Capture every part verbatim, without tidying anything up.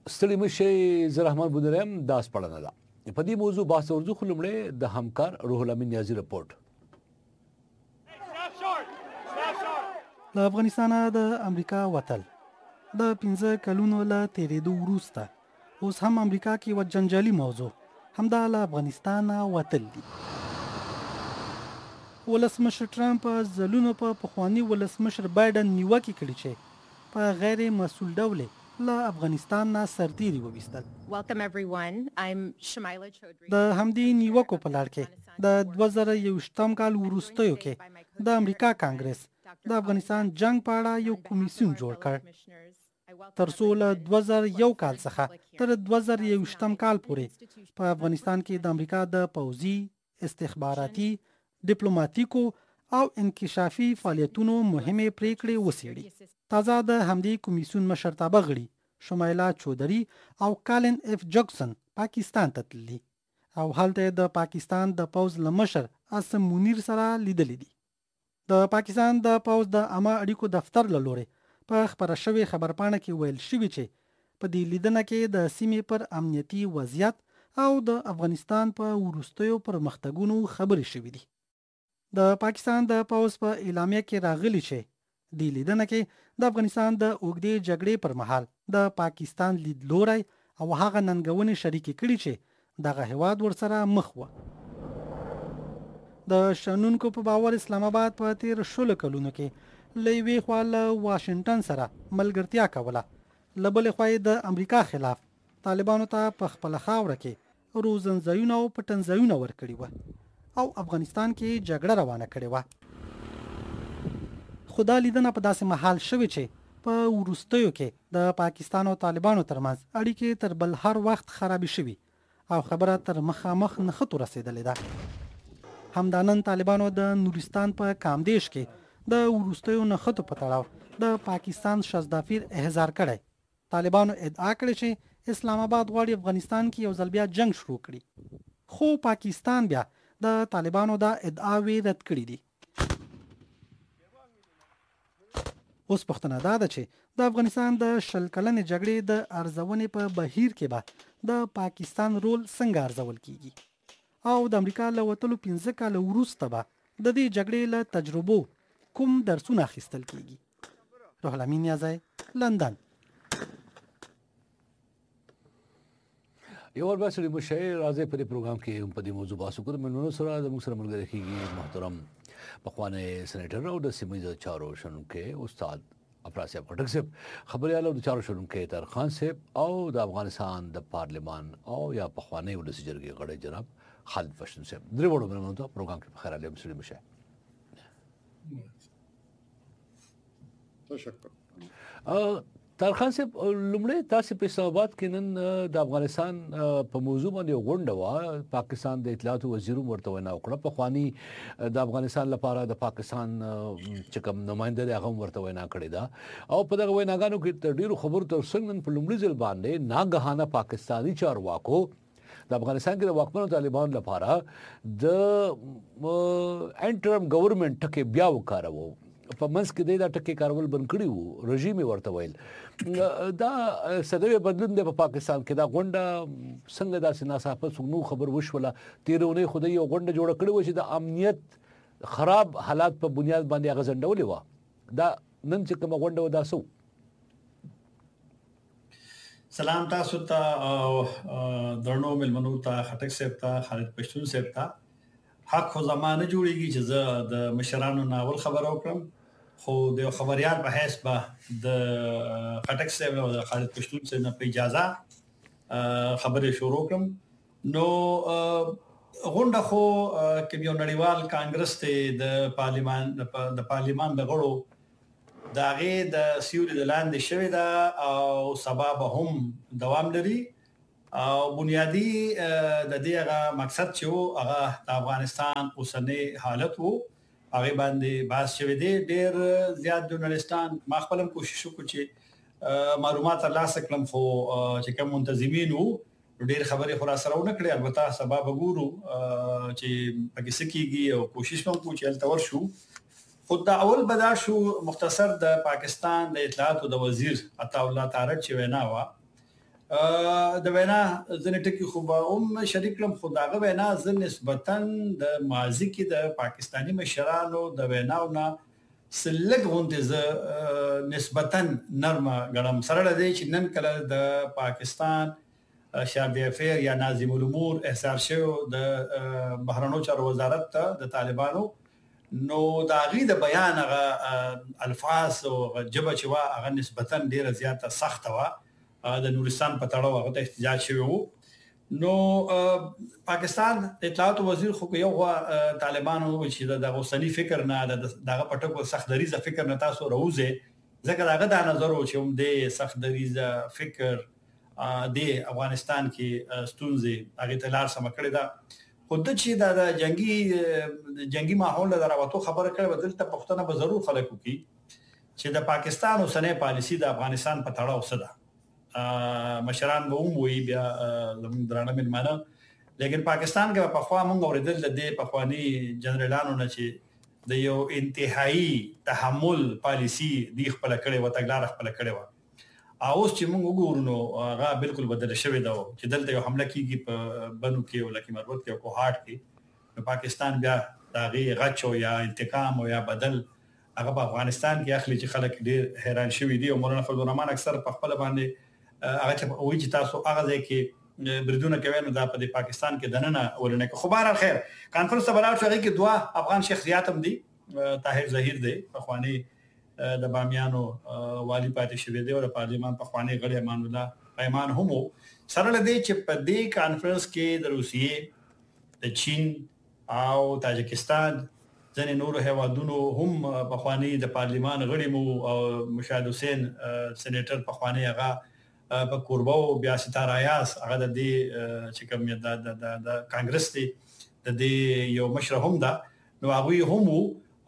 ستړي مشي زه رحمان بودرم دا سپړنه ده په دې موضوع بحث ورځو خو لومړی د همکار روح الامین نیازي رپورټ. له افغانستانه د امریکا وتل د پنځه کلونو له تېرېدو وروسته اوس هم امریکا کې یوه جنجالي موضوع همدا له افغانستانه وتل دي. ولسمشر ټرمپ ځلونو په پخواني ولسمشر بایډن نیوکې کړي چې په غیر مسؤل ډول له افغانستان نه سرتیري وویستل. د همدې نیوکو په لړ کې د دوه زره یوویشتم کال وروستیو کې د امریکا کانګرس د افغانستان جنگ په اړه یو کمیسیون جوړ کړ تر څو له دوه زره یو کال څخه تر دوه زره یوویشتم کال پورې په افغانستان کې د امریکا د پوځي، استخباراتي، ډیپلوماټیکو او انکشافي فعالیتونو مهمې پریکړې وڅېړي. تازه د همدې کمیسیون مشرتابه غړي شمایلا چودري او کالن اف جکسن پاکستان ته تللي او هلته د پاکستان د پوځ له مشر اسم منیر سره لیدلي دي. د پاکستان د پوځ د عامه اړیکو دفتر له لوري په خبره شوې خبرپاڼه کې ویل شوي چې په دې لیدنه کې د سیمې پر امنیتي وضعیت او د افغانستان په وروستیو پرمختګونو خبرې شوې دي. د پاکستان د پوځ په اعلامیه کې راغلي چې دې لیدنه کې د افغانستان د اوږدې جګړې پر مهال د پاکستان لیدلوری او هغه ننګونې شریکې کړي چې دغه هیواد ورسره مخ و. د شنونکو په باور اسلام آباد په تیر شلو کلونو کې له یوې خوا له واشنګټن سره ملګرتیا کوله، له بلې خوا د امریکا خلاف طالبانو ته په خپله خاوره کې روزنځایونه او پټنځایونه ورکړي وه او افغانستان کې جګړه روانه کړې وه. خو دا لیدنه په داسې مهال شوې چې په وروستیو کې د پاکستان او طالبانو ترمنځ اړیکې تر بل هر وخت خرابې شوي او خبره تر مخامخ نښتو رسېدلې ده. همدا نن طالبانو د نورستان په کامدیش کې د وروستیو نښتو په تړاو د پاکستان شهزادافیر احضار کړی. طالبانو ادعا کړې چې اسلام آباد غواړي افغانستان کې یو ځل بیا جنگ شروع کړي، خو پاکستان بیا د طالبانو دا ادعاوې رد کړي دي. اوس پوښتنه دا ده چې د افغانستان د شل کلنې جګړې د ارزونې په بهیر کې به د پاکستان رول څنګه ارزول کیږي او د امریکا له وتلو پنځه کاله وروسته به د دې جګړې له تجربو کوم درسونه اخیستل کیږي. روح الامین نیازی، لندن. یو ور باسي مشاعر راځي په دې پروګرام کې هم په دې موضوع باسو کوم منونو سره د موږ سره ملګری کیږي محترم پخوانی سېنیټر او د سیمه چارو شنونکو استاد افراز صاحب خټک صاحب، خبريال او د چارو شنونکو تر خان صاحب او د افغانستان د پارلیمان او یا پخوانی ولسی جرګې غړي جناب خالد فشن صاحب. درې وړو منونو ته پروګرام کې بخیر علي مسلم مشه. تشکر. ترخان صاحب، لومړی تاسو په اسلام آباد کې نن د افغانستان په موضوع باندې غونډه وه. پاکستان د اطلاعات وزیر ورته وینا وکړه، پخوانی د افغانستان لپاره د پاکستان چې کوم نماینده دی هغه ورته وینا کړې ده او په دغه ویناګانو کې تر ډیرو خبرو تر څنګ نن په لومړي ځل باندې ناګهانه پاکستاني چارواکو د افغانستان کې د واکمنو طالبانو لپاره د انټرم ګورنمنت ټکی بیا وکاروه. په منځ کې دا ټکی کارول بند کړي وو، رژیم یې ورته ویل. دا صدوی بدلون دی په پاکستان کې. دا غونډه څنګه داسې ناڅاپه څنګه خبر وشوله؟ تېرونې خدای یو غونډه جوړه کړې وه چې د امنیت خراب حالات په بنیاد باندې هغه ځنډولې وه. دا نن چې کومه غونډه وه دا څه؟ سلام تاسو ته او درنو ملمنو ته، خټک صاحب ته، خالد پښتون صاحب ته. حق خو زمانه جوړیږي چې زه د مشرانو ناول خبر وکړم، خو د خبريال په حیث به د خټک صاحب او د خالد پښتون صاحب نه په اجازه خبرې شروع کړم. نو غونډه خو کې یو نړیوال کانګرس ته د پارلیمان د پارلیمان د غړو د هغې د سیوري د لاندې شوې ده او سبا به هم دوام لري او بنیادی د دې هغه مقصد چې وو هغه د افغانستان اوسنی حالت وو، هغه باندې بحث شوی دی. ډېر زیات ژورنالستان ما خپل هم کوشش وکړ چې معلومات ترلاسه کړم، خو چې کوم منتظمین وو ډېر خبرې خو را سره ونه کړې. البته سبا به ګورو چې پکې څه کېږي او کوشش به وکړو چې هلته ورشو. خو دا اول به دا شو مختصر د پاکستان د اطلاعاتو د وزیر عطا الله تارک چې وینا وه د وینا ځنې ټکی خو به هم شریک لم خداغه وینا ز نسبتا د ماضی کې د پاکستانی مشرانو د ویناونه سلګ غونډه ز نسبتا نرمه غړم سره لدی چې نن کله د پاکستان شعبی افیر یا ناظم الامور احسار شو د بهرنیو چارو وزارت ته د طالبانو نو دا غي د بیان غ الفاظ او جبه چې وا هغه نسبتا ډیره زیاته سخت وا د نورستان په تړاو هغه احتجاج شوی وو نو پاکستان د اطلاعات وزیر خو یو طالبانو چې د غوسنی فکر نه دغه پټکو سخت دریزه فکر نه تاسو راوځي ځکه داغه د نظر او چې هم د سخت دریزه فکر د افغانستان کې ستونزې هغه تلار سم کړی دا خود چې د جنگي جنگي ماحول د راوتو خبره کړې بدلته پښتنه به ضرور خلکو کی چې د پاکستان او سنې پالیسی د افغانستان په تړاو سره مشران به هم وي بیا زموږ درانه ملمانه لیکن پاکستان کې په خوا مونږ اوریدل د پخوانی جنرالانو نه چې د یو انتهایی تحمل پالیسی دی خپل کړي و تګلار خپل کړي و اوس چې موږ وګورو نو هغه بالکل بدل شوی دا چې دلته یو حمله کیږي په بنو کې او لکه مربوط کې او کوهاټ کې نو پاکستان بیا دا غي غچو یا انتقام او یا بدل هغه په افغانستان کې اخلي چې خلک ډیر حیران شوي دي او مولانا فضل الرحمن اکثر په خپل باندې هغه چې وایي چې تاسو هغه ځای کې بریدونه کوي نو دا په پاکستان کې دننه ولنه کې خبر الخير کانفرنس ته بلاو شوی کې دوا افغان شخصیت هم دي طاهر ظهیر دی اخواني د بامیانو والی پاتې شوی دی او د پارلیمان په خواني غړي امان الله پیمان هم سره لدی چې په دې کانفرنس کې د روسیې د چین او تاجکستان ځنې نور هیوادونو هم په خواني د پارلیمان غړي مو او مشاهد حسین سېنیټر په خواني هغه په کوربو بیا ستاره یاس هغه د دې چې کوم د د کانګرس دی د دې یو مشر هم دا نو هغه هم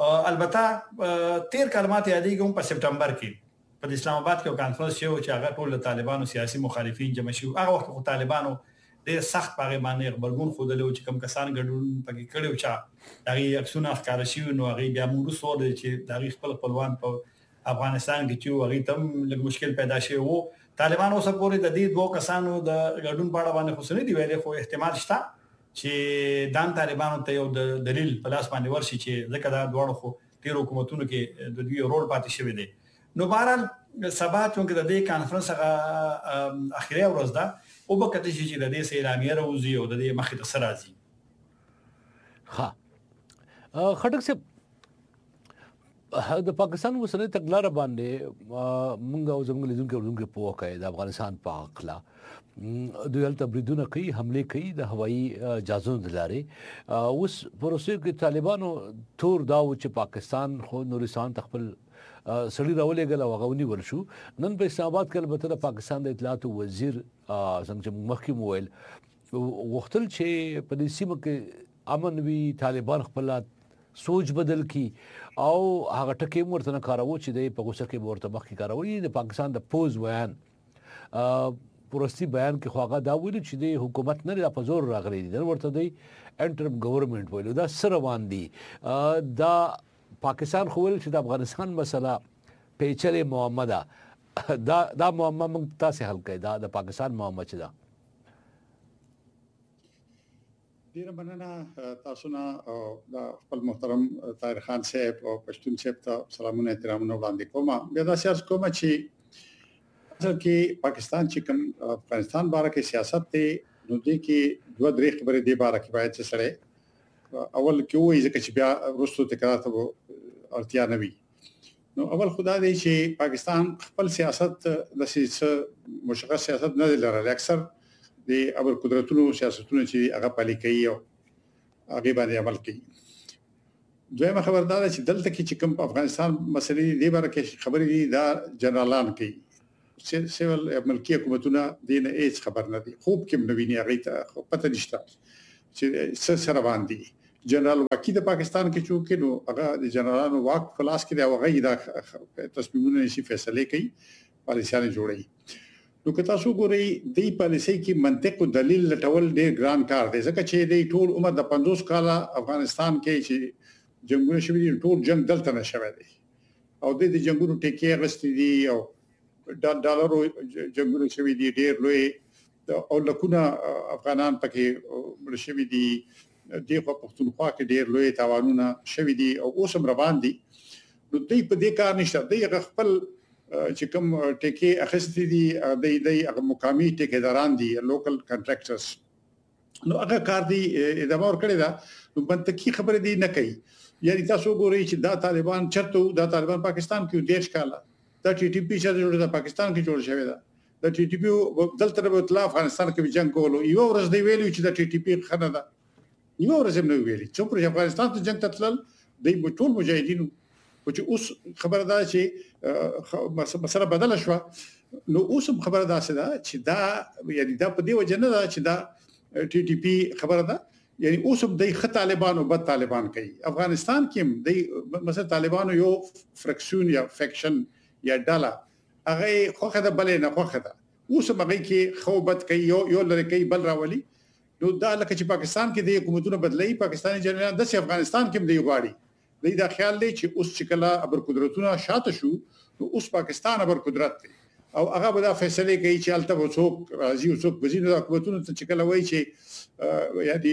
البته تیر کلمات یادېږم په سپټمبر کې په اسلام آباد کې کانفرنس شو چې هغه ټول طالبانو سیاسي مخالفین جمع شو هغه وخت خو طالبانو ډېر سخت پاره باندې خبرګون خودلو چې کم کسان ګډون پکې کړو چې هغه اکسونه ښکار شي نو هغه بیا موږ سور دي چې د خپل خپلوان په افغانستان کې چې هغه تم لږ مشکل پیدا شي وو طالبانو سره پورې د دې دوه کسانو د ګډون په اړه باندې خو نه دی ویلي خو احتمال شته چې دان طالبانو ته یو د دلیل په لاس باندې ورشي چې ځکه دا دوه خو تیر حکومتونو کې د دوی رول پاتې شوی دی نو بهرحال سبا چې د دې کانفرنس هغه اخیری ورځ ده او به کته چې د دې اعلامیه راوځي او د دې مخې ته سره راځي ها خټک صاحب د پاکستان وسنه تګلار باندې مونږ او زموږ لیدونکو ورونکو په وکړه د افغانستان په اخلا دوی هلته بریدونه کوي حمله کوي د هوایي جهازونو د لارې اوس پروسې کې طالبانو تور دا و چې پاکستان خو نورستان تخپل سړی راولېګل او غونی ورشو نن په اسلام آباد کې البته د پاکستان د اطلاعات وزیر څنګه مخکې مویل وختل چې په دې سیمه کې امن وی طالبان خپل سوچ بدل کی او هغه ټکی مرته نه کاروي چې د په غوسه کې ورته مخکې کاروي د پاکستان د پوز بیان پرستی بیان کې خواغه دا ویل چې د حکومت نه په زور راغلي دي ورته دی انټرم ګورنمنت ویل دا سره باندې دا پاکستان خو ول چې د افغانستان مسله پیچلې معامله ده دا دا معامله موږ تاسو حل کړئ دا د پاکستان معامله چې دا ډیره مننه تاسو نه د خپل محترم طاهر خان صاحب او پښتون صاحب ته سلامونه احترامونه وړاندې کوم بیا دا سیاست کوم چې اصل کې پاکستان چې کوم افغانستان باره کې سیاست دی نو دې کې دوه درې خبرې دی باره کې باید چې سره اول کې وایي ځکه چې بیا وروسته تکرار ته اړتیا نه وي نو اول خدای دی چې پاکستان خپل سیاست د سیاست مشخص سیاست نه لري اکثر د ابر قدرتونو سیاستونو چې هغه پالي کوي او هغه باندې عمل کوي دویمه خبردار چې دلته کې چې کوم افغانستان مسلې دی باره کې خبرې دي دا جنرالان کوي سیول ملکی حکومتونه دین هیڅ خبر نه دي خوب کې نویني هغه ته پته نشته چې سره باندې جنرال واکي د پاکستان کې چې نو هغه د جنرالانو واک فلاس کې دا هغه د تصمیمونه نشي فیصله کوي پالیسیانه جوړي نو که تاسو ګورئ د پالیسي کې منطق او دلیل لټول ډېر ګران کار دی ځکه چې د ټول عمر د پنځوس کاله افغانستان کې چې جنگونه شوي دي ټول جنگ دلته نه شوی دی او د دې جنگونو ټکی غستې دي او ډالرو جنگونه شوي دي ډېر لوی او لکونه افغانان پکې مړ شوي دي دغه پښتونخوا کې ډېر لوی تاوانونه شوي دي او اوس هم روان دي نو دوی په دې کار نشته دوی خپل چې کوم ټیکي اخستې دي دوی دوی هغه مقامي ټیکداران دي لوکل کنټراکټرز نو هغه کار دی ادامه ورکړی دا نو منطقي خبره دی نه کوي یعنی تاسو ګورئ چې دا طالبان چرته دا طالبان پاکستان کې دیش کاله دا ټي ټي پی چې جوړه ده پاکستان کې جوړ شوی ده د ټي ټي پی دلته په اطلاع افغانستان کې جنگ کولو یو ورځ دی ویلو چې د ټي ټي پی خنه ده یو ورځ هم نه ویلي چې پر افغانستان ته جنگ تتلل د ټول مجاهدینو چې اوس خبره ده چې مسله بدله شو نو اوس خبره ده چې دا یعنی دا په دی وجه نه ده چې دا ټي ټي پی خبره ده یعنی اوس هم د خط طالبان او بد طالبان کوي افغانستان کې د مثلا طالبانو یو فرکشن یا فیکشن یا ډالا هغه خوخه ده بلې نه خوخه ده اوس هم هغه کې خوبت کوي یو یو لری کوي بل راولي نو دا لکه چې پاکستان کې د حکومتونو بدلای پاکستاني جنرالان د افغانستان کې دی غواړي دوی دا خیال دی چې اوس چې کله ابر قدرتونه شاته شو نو اوس پاکستان ابر قدرت دی او هغه به دا فیصله کوي چې الته وڅوک راځي او څوک وزیر د حکومتونو ته چې کله وایي چې یعنی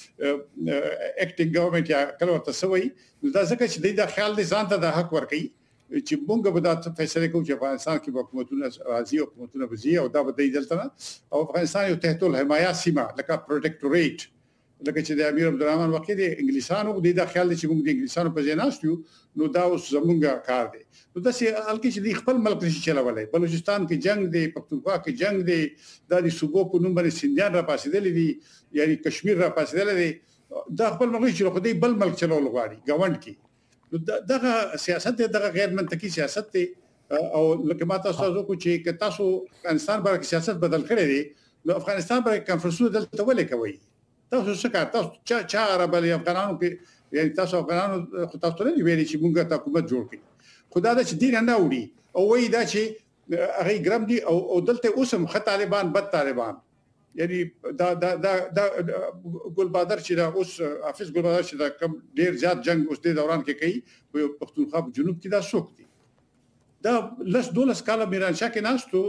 اکټینګ ګورنمنت یا کله ورته سوي دا ځکه چې دا خیال دي ځان ته د حق ورکړي چې موږ به دا فیصله کوو چې افغانستان کې حکومتونه راځي او حکومتونه وزي او دا به دی دلته او افغانستان یو تحت الحمایه سیمه لکه پروټیکټوریټ لکه چې د امیر عبدالرحمن وقتی د انګلیسانو د دا خیال دي چې موږ د انګلیسانو په ځای ناستو نو دا اوس زمونږ کار دی نو دا چې الکه چې د خپل ملک نشي چلولای بلوچستان کې جنگ دی پښتونخوا کې جنگ دی د دې صوبو په نوم باندې سندیان را پاسېدل دي یعنی کشمیر را پاسېدل دي دا خپل ملک چې خو دې بل ملک چلول غواړي گاوند کې نو دغه سیاست دغه غیر منطقي سیاست دی او لکه ما تاسو ته کو چې تاسو افغانستان باندې سیاست بدل کړی دی نو افغانستان باندې کنفرنسونه دلته ولې کوي تاسو څه کار تاسو چا چا عربلې افغانانو کې یعنی تاسو افغانانو خو تاسو نه ویلي چې موږ ته حکومت جوړ کړي خدا دا چې دین نه وړي او وای دا چې هغه ګرام دي او دلته اوسم خ طالبان بد طالبان یعنی دا دا دا دا ګل بادر چې دا اوس حافظ ګل بادر چې دا کم ډیر زیات جنگ اوس د دوران کې کوي په پښتونخوا په جنوب کې دا سوق دي دا لس دولس کاله میران شاه کې ناستو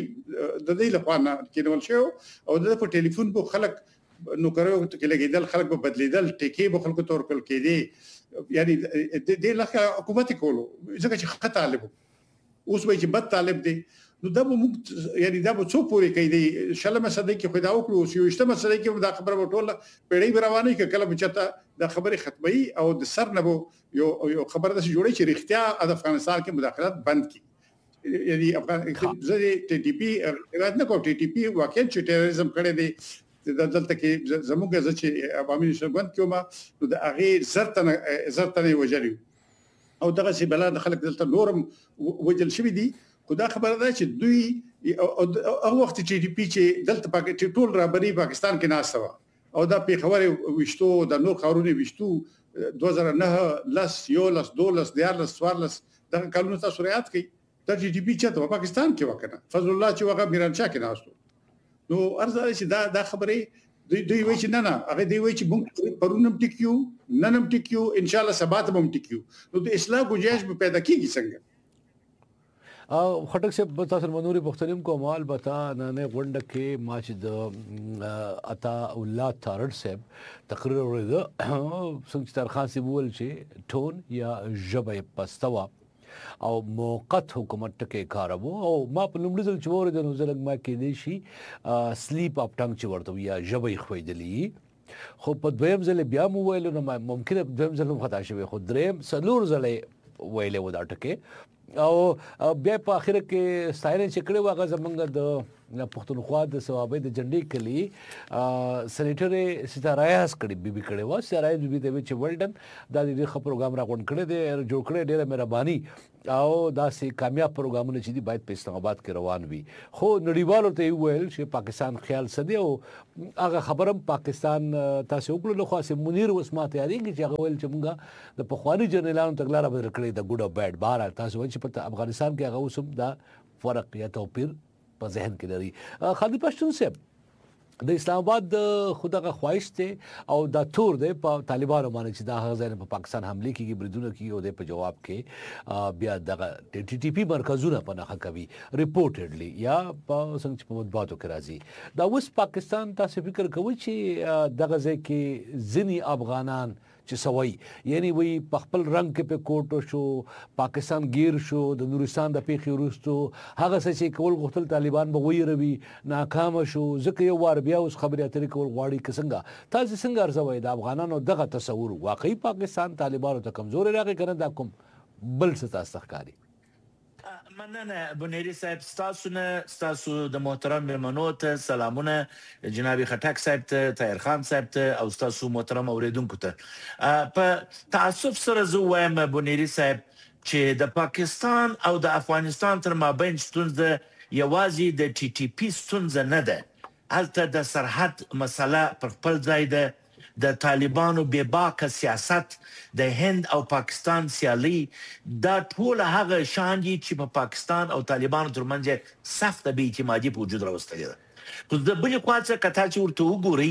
د د دې لپاره کې نول شو او د په ټلیفون په خلک نو کړو چې لګیدل خلک په بدلیدل ټکی به خلکو تور کول کېدی یعنی د دې لکه حکومت کولو ځکه چې خطا طالب اوس به چې بد طالب دی نو دا به موږ یعنی دا به څو پوری کوي دی شلمه صدې کې خدا وکړو چې یو اشتمه صدې کې دا خبره وټول پیړې روانه کې کله بچته دا خبره ختمي او د سر نه یو یو خبره د جوړې چې رښتیا د افغانستان کې مداخلت بند کی یعنی افغان زه ټي ټي پی رات نه کوم ټي ټي پی واقعا چې ټیرریزم کړی دی د دلته کې زموږ چې عوامي نشګوند کومه نو د هغه زرتنه زرتنه وجري او دغه چې بلاد خلک دلته نورم وجل شوی دي خدا خبره ده چې دوی او وخت چې ټي پی چې دلته پاکستان ټول رابري پاکستان کې ناسوا او دا په خبره وشتو د نور خارونی وشتو دوه زره نه لس یو لس دولس دیارلس سوارلس دغه قانون تاسو رعایت کړئ د ټي پی چې په پاکستان کې وکنه فضل الله چې وغه میران شاه کې ناستو نو ارزه چې دا دا خبره دوی دوی وایي چې نه نه هغه دوی وایي چې موږ پرونم ټیکیو ننم ټیکیو ان شاء الله سبات هم ټیکیو نو د اصلاح گنجائش به پیدا کیږي څنګه او خټک سے تاسو منوري پختنیم کو مال بتا نه غونډه کې ماچ د عطا الله تارړ صاحب تقریر ورده څنګه تر خان سی بول چې ټون یا جبه پستوا او موقت حکومت ټکي کارو او ما په لومړي ځل چور د نوزلګ ما کې دي شي سلیپ اپ ټنګ چې ورته یا جبه خویدلی خو په دویم ځل بیا مو ویل نو ممکن دویم ځل خطا شوی خو دریم سلور ځل ویل و دا ټکي او بیا په اخر کې ستاینه چې کړي واغه زمونږ د پښتونخوا د ثوابې د جنډې کلی سېنیټر ستارایاس کړي بیبي کړي و ستارایاس بیبي د وچ ولډن د دې خبر پروګرام را غونډ کړي دی جوړ کړي ډېره مهرباني او دا سي کامیاب پروګرامونه چې دی باید په اسلام آباد کې روان وي خو نړیوالو ته ویل چې پاکستان خیال سدي او هغه خبرم پاکستان تاسو وکړو له خاصه منیر وسمات یادېږي چې هغه ویل چې موږ د پخوانی جنرالانو تګلاره بدل کړي د ګډ او بیډ بار تاسو چې په افغانستان کې هغه اوسم دا فرق یا توپیر په ذهن کې لري خالد پښتون صاحب د اسلام آباد د خدغه خواهش ته او دا تور دی په طالبانو باندې چې دا هغه ځای په پاکستان حمله کیږي بریدونه کیږي او د په جواب کې بیا دغه ټي ټي پی مرکزونه په نخښه کوي ریپورټډلی یا په څنګه په مطبوعاتو کې راځي دا اوس پاکستان تاسو فکر کوئ چې دغه ځای کې ځینی افغانان چې سوي یعنی وی په خپل رنگ کې په کوټو شو پاکستان گیر شو د نورستان د پیښې وروستو هغه څه چې کول غوښتل طالبان به ویروي ناکام شو ځکه یو وار بیا اوس خبرې اترې کول غواړي که څنګه تاسو څنګه ارزوئ د افغانانو دغه تصور واقعي پاکستان طالبانو ته کمزوري راغی کنه دا کوم بل څه تاسو ښکاري مننه بنيري صاحب ستاسو نه ستاسو د محترم مېلمنو ته سلامونه جناب خټک صاحب ته طاهر خان صاحب ته او ستاسو محترم اوریدونکو ته په تعصب سره زه وایم بنيري صاحب چې د پاکستان او د افغانستان تر مابین ستونزه یوازې د ټي ټي پی ستونزه نه ده هلته د سرحد مسله پر خپل ځای ده د طالبانو بېباکه سیاست د هند او پاکستان سیالي دا ټول هغه شان دي چې په پاکستان او طالبانو ترمنځ سخته بې اعتمادي په وجود راوستلې ده خو د بلې خوا څخه که تاسو ورته وګورئ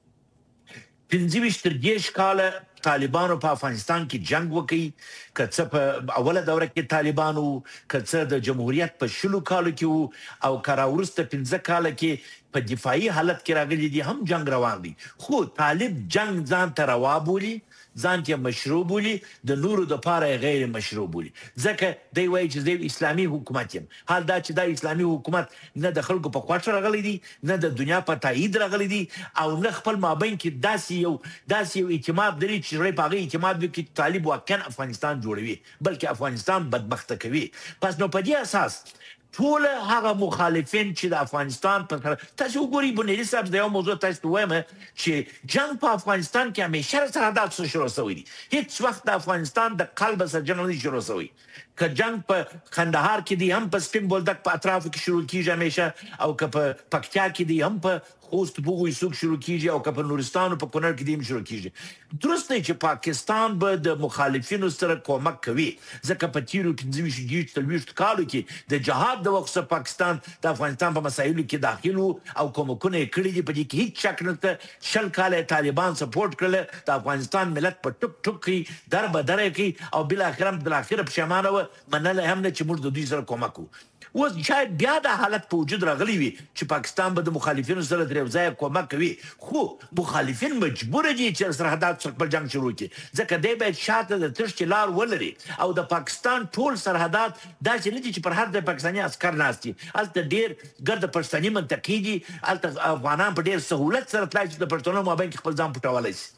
پنځه ویشت تر دېرش کاله طالبانو په افغانستان کې جنگ وکړي که څه په اوله دوره کې طالبانو که څه د جمهوریت په شلو کالو کې وو او که راوروسته پنځه کاله کې په دفاعي حالت کې راغلي دي هم جنگ روان دي خو طالب جنگ ځان ته روا بولي ځان ته مشروع بولي د نورو د پاره غیر مشروع بولي ځکه دی وایي چې د اسلامي حکومت یم حال دا چې دا اسلامي حکومت نه د خلکو په خواټ راغلی دي نه د دنیا په تایید راغلی دي او نه خپل مابین کې داسې یو داسې یو اعتماد لري چې ری په هغه اعتماد وکړي طالب واقعا افغانستان جوړوي بلکې افغانستان بدبخته کوي پس نو په دې اساس ټول هغه مخالفین چې د افغانستان په تاسو وګورئ بنيري صاحب دا یو موضوع تاسو وایم چې جنگ په افغانستان کې همیشه سرحدات شروع شوی دي هیڅ وخت د افغانستان د قلب سره جنگ نه شروع شوی که جنگ په کندهار کې دی هم په سپین بولدک په اطرافو کې شروع کیږي همیشه او که په پکتیا کې دی هم په خوست بوغوی سوق شروع کیږي او که په نورستان او په کونړ کې دی هم شروع کیږي درست دی چې پاکستان به د مخالفینو سره کومک کوي ځکه په تیرو پنځه ویشت څلوېښت کالو کې د جهاد د وخت څخه پاکستان د افغانستان په مسایلو کې داخل وو او کومکونه یې کړي دي په دې کې هیڅ شک نشته شل کاله طالبان سپورټ کړل د افغانستان ملت په ټک ټک کې در به در کې او بل اخرم بل اخر پښیمانه و منل هم نه چې موږ د دوی سره کومک وکړو اوس شاید بیا د حالت په وجود راغلی وي چې پاکستان به د مخالفینو سره درې ځای کومک کوي خو مخالفین مجبور دي چې سرحدات سره خپل جنگ شروع کړي ځکه دی باید شاته د ترشت لار ولري او د پاکستان ټول سرحدات داسې نه دي چې پر هر د پاکستاني عسكر ناست دي هلته ډېر ګرد پښتني منطقې دي هلته افغانان په ډېر سهولت سره تلای چې د پښتنو مابین کې خپل ځان پټولی شي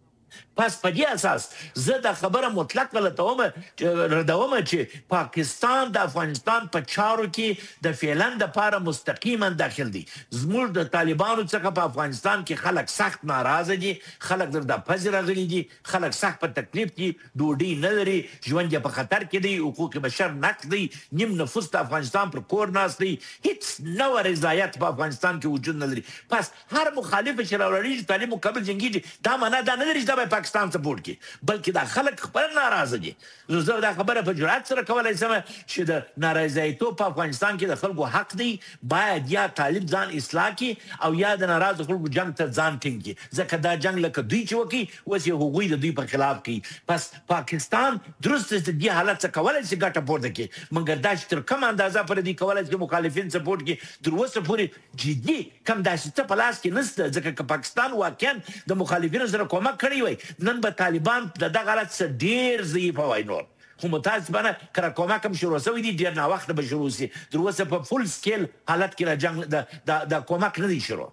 پس په دې اساس زه د خبره مطلق غلطوم ردوم چې پاکستان د افغانستان په چارو کې د فعلن د پاره مستقیما داخل دي زموږ د طالبانو څخه په افغانستان کې خلک سخت ناراضه دي خلک در د پز راغلي دي خلک سخت په تکلیف دي ډوډۍ نه لري ژوند په خطر کې دی حقوق بشر نقض دي نیم نفوس د افغانستان پر کور ناست دي هیڅ نو رضایت په افغانستان کې وجود نه لري پس هر مخالف چې راوړي طالب مقابل جنگي دا معنا دا نه لري چې پاکستان سپورټ کی بلکې دا خلک خپل ناراضه دي زه دا خبره په جرأت سره کولای شم چې د ناراضیتو په افغانستان کې د خلکو حق دی باید یا طالب ځان اصلاح کی او یا د ناراضه خلکو جنگ ته ځان ټینګي ځکه دا جنگ لکه دوی چې وکي اوس یې هغوی د دوی په خلاف کوي پس پاکستان درست د دې حالت څخه کولای شي ګټه پورته کړي مګر دا چې تر کومه اندازه پر دې کولای شي مخالفین سپورټ کړي تر اوسه پورې جدي کم داسې څه په لاس کې نشته ځکه چې پاکستان واقعا د مخالفینو سره کومک کړی وای نن به طالبان د دغه حالت څخه ډېر ضعیف وای نور خو متاسفانه کله کومک هم شروع شوی دی ډېر ناوخته به شروع شي تر اوسه په فول سکیل حالت کې را جنګ د کومک نه دی شروع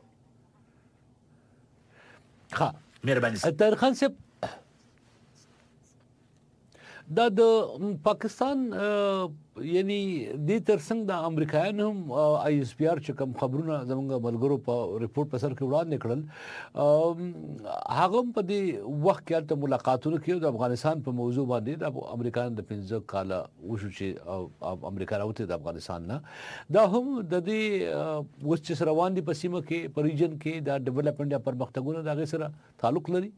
ښه مهرباني طاهر خان صاحب دا د پاکستان یعنی د ترڅنګ د امریکایانو هم آی اس پی آر چې کوم خبرونه زموږ ملګرو په ریپورت په سر کې وړاندې کړل هغه په دې وخت کې ته ملاقاتونه کوي د افغانستان په موضوع باندې د امریکایانو د پنځه کاله وشو چې امریکا راوته د افغانستان نه دا هم د دې اوس چې روان دي په سیمه کې په ریجن کې د ډیولپمنٹ یا پرمختګونو د هغې سره تعلق لري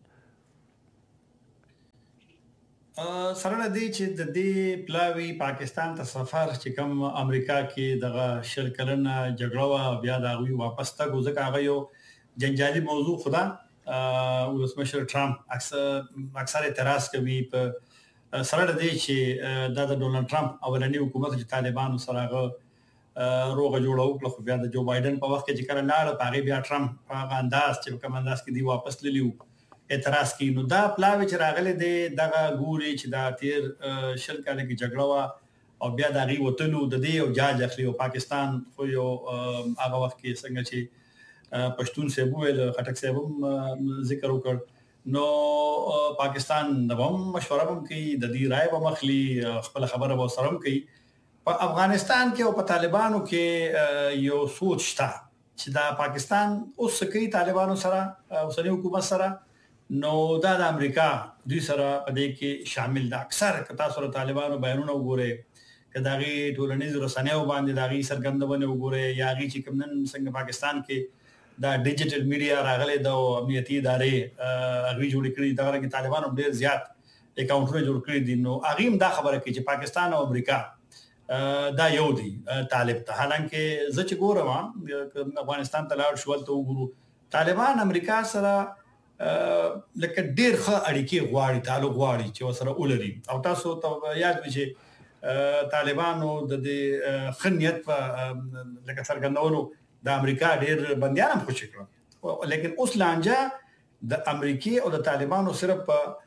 سره دی چې د دې پلاوی پاکستان ته سفر چې کوم امریکا کې دغه شل کلنه جګړه وا بیا دا غوي واپس تا ګوزه کاغه یو جنجالي موضوع خدا ولسمشر ټرمپ اکثر اکثر اعتراض کوي په سره د دې چې د ډونالد ټرمپ اولنی حکومت چې طالبانو سره روغه جوړو خو بیا د جو بایدن په وخت کې چې کله لاړ په بیا ټرمپ هغه انداز چې کوم انداز کې دی واپس للیو اعتراض کوي نو دا پلاوی چې راغله د دغه ګوري چې دا تیر شل کال کې جګړه وا او بیا د غي وټلو د دې او جاج اخلي او پاکستان خو یو هغه وخت کې څنګه چې پښتون سیبو ول خټک سیبو ذکر وکړ نو پاکستان د هم مشوره هم کوي د دې رائے به مخلي خپل خبره به سره کوي په افغانستان کې او په طالبانو کې یو سوچ شته چې دا پاکستان اوس کوي طالبانو سره اوسنی حکومت سره نو دا د امریکا دوی سره په دې کې شامل ده اکثر کتا سره طالبانو بیانونه وګوره کداغي ټولنیز رسنیو باندې داغي سرګندونه وګوره یا غي چې کوم نن څنګه پاکستان کې دا ډیجیټل میډیا راغله د امنیتي ادارې اغوی جوړ کړی دا کې طالبانو ډېر زیات اکاونټونه جوړ کړی دي نو اغه هم دا خبره کوي چې پاکستان او امریکا دا یو دي طالب ته حالانکه زه چې ګورم افغانستان ته لاړ شو ته وګورو طالبان امریکا سره لکه ډېر ښه اړیکې غواړي تعلق غواړي چې وسره ولري او تاسو ته یاد وي چې طالبانو د دې خنیت په لکه څرګندولو د امریکا ډېر بنديان هم خوشی کړو لیکن اوس لانجه د امریکای او د طالبانو صرف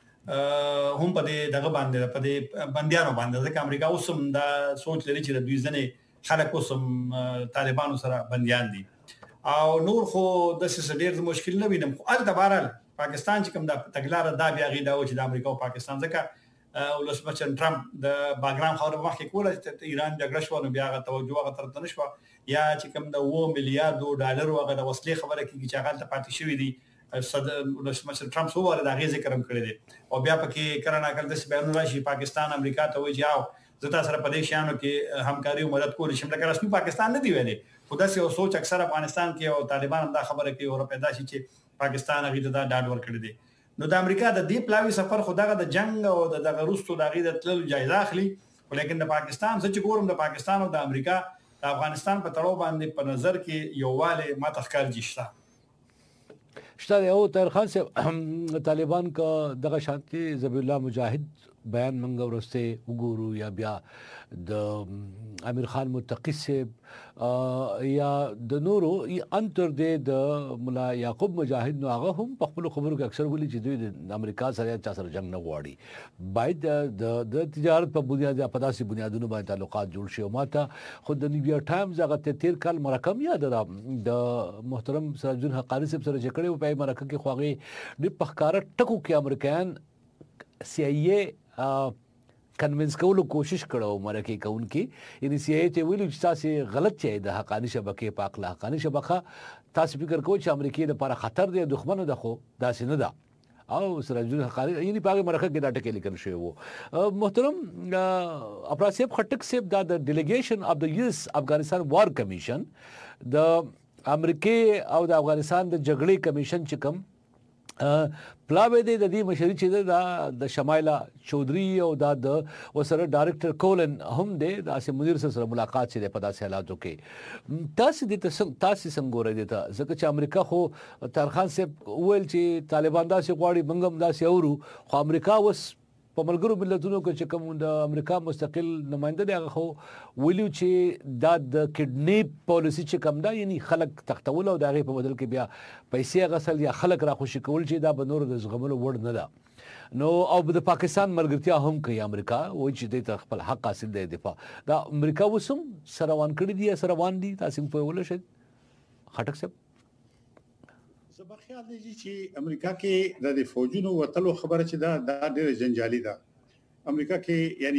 هم په دې دغه باندې په دې بنديانو باندې ځکه امریکا اوس هم دا سوچ لري چې د دوی ځنې خلک اوس هم طالبانو سره بنديان دي او نور خو د څه ډېر مشکل نه وینم خو ال تبارل پاکستان چې کوم د تګلار دا بیا غي دا و چې د امریکا او پاکستان ځکه ولسمشر ټرمپ د باګرام خبره مخکې کوله چې ایران جګړه شو نو بیا غا توجه غا تر تنه شو یا چې کوم د و میلیارډ ډالر هغه د وسلې خبره کیږي چې هغه ته پاتې شوې دي صدر ولسمشر ټرمپ سو ور دا غي ذکر هم کړی دی او بیا پکې کرنا کړل د بیان راشي پاکستان امریکا ته وایي چې زتا سره په دې شانو کې همکاري او مدد کول شي لکه رسمي پاکستان نه دی ویلي خدا سي او سوچ اکثر افغانستان کې او طالبان دا خبره کوي او پیدا شي چې پاکستان هغه ته دا ډاډ ورکړي دي نو د امریکا د دې پلاوی سفر خدغه د جنگ او د دغه روسو د غیرت تلل جایزه اخلي ولیکن د پاکستان څخه ګورم د پاکستان او د امریکا د افغانستان په تړاو باندې په نظر کې یو والي ما تخکار جشتا شته یو تر خان سے طالبان کا دغه شانتي ذبیح الله مجاهد بیان منګ ورسته وګورو یا بیا د امیر خان متقی سے یا د نورو انتر د مولا یعقوب مجاهد نو هغه هم په خپل خبرو کې اکثر ولي چې دوی د امریکا سره چا سره جنگ نه غواړي باید د د تجارت په بنیاد یا په داسې بنیادونو باندې تعلقات جوړ شي او ماته خود د نیویارک ټایمز هغه تیر کال مرکم یاد ده د محترم سراج الدین حقانی صاحب سره چې کړي په مرکه کې خواغي د پخکاره ټکو کې امریکایان سی ای ای کنوینس کولو کوشش کړو مرکه کون کې یعنی سی ای ته ویلو چې تاسو غلط چي د حقانی شبکې په اخلاق حقانی شبکه تاسو فکر کوئ چې امریکای لپاره خطر دی دښمن ده خو داسې نه ده او سراج الدین حقانی یعنی په مرکه کې دا ټکی لیکل شوی وو محترم افراسیب خټک صاحب دا د ډیلیګیشن اف د یوس افغانستان وار کمیشن د امریکای او د افغانستان د جګړې کمیشن چې کوم پلاوی دی د دې مشري چې دا د شمایلا چودري او دا د وسره ډایرکټر کولن هم دی د اسه مدیر سره ملاقات چې په داسې حالاتو کې تاسو د تاسو څنګه ورې دي ته ځکه چې امریکا خو ترخان صاحب ویل چې طالبان داسې غواړي منګم داسې اورو خو امریکا وس په ملګرو ملتونو کې چې کوم د امریکا مستقل نماینده دی هغه خو ویلو چې دا د کډنیپ پالیسی چې کوم دا یعنی خلک تختول او دغه په بدل کې بیا پیسې غسل یا خلک را خوشی کول چې دا به نور د زغملو وړ نه ده نو او د پاکستان ملګرتیا هم کوي امریکا وایي چې د خپل حق حاصل دی دفاع دا امریکا وسم سروان کړی دی سروان دي تاسو په ول شي خټک صاحب زما خیال دی چې امریکا کې د فوجونو وتلو خبره چې دا د ډېر جنجالي ده امریکا کې یعنی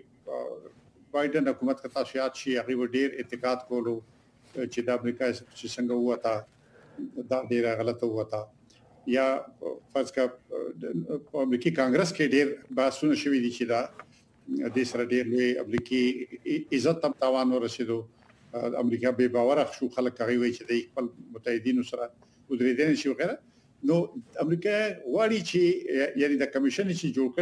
چې بایدن حکومت کا تاسیات شي هغه ډېر اعتقاد کولو چې د امریکا چې څنګه وتا دا ډېر غلطه وتا یا فرض کا امریکي کانګرس کې ډېر باسونه شوي دي چې دا د سره ډېر لوی امریکي عزت تم تاوان ورسېدو امریکا به باور شو خلک کوي چې د خپل متحدینو سره ودرېدل شي وغیرہ نو امریکا واړي چې یعنی د کمیشن چې جوړ